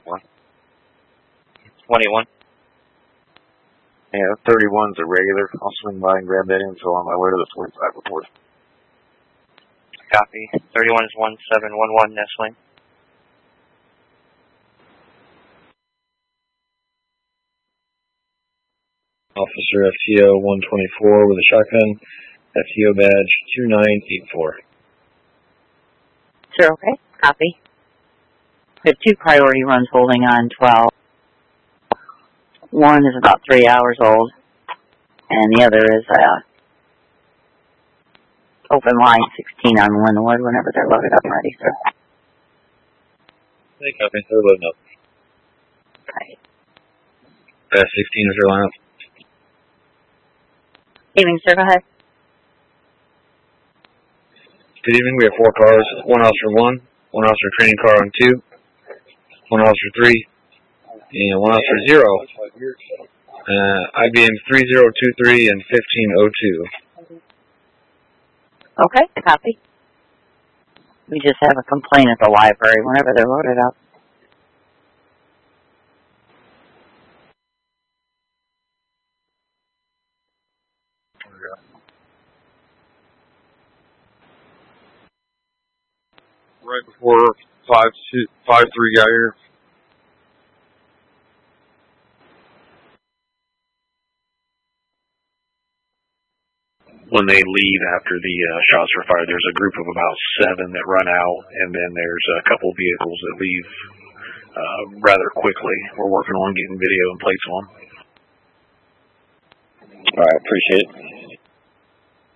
181. Yeah, 31's a regular. I'll swing by and grab that info on my way to the 45 report. Copy. 31 is 1711 Nestling. Officer FTO 124 with a shotgun, FTO badge 2984. Sure, okay. Copy. We have 2 priority runs holding on 12. One is about 3 hours old, and the other is open line 16 on Linwood whenever they're loaded up and ready, sir. Hey, copy. They're loading up. Okay. Fast 16 is their lineup. Evening, sir, go ahead. Good evening. We have 4 cars. 1 officer 1, 1 officer training car on 2, 1 officer 3, and 1 officer 0. IBM 3023 and 1502. Okay, copy. We just have a complaint at the library whenever they're loaded up. Right before 5-3 got here. When they leave after the shots are fired, there's a group of about 7 that run out, and then there's a couple vehicles that leave rather quickly. We're working on getting video and plates on. All right, appreciate it.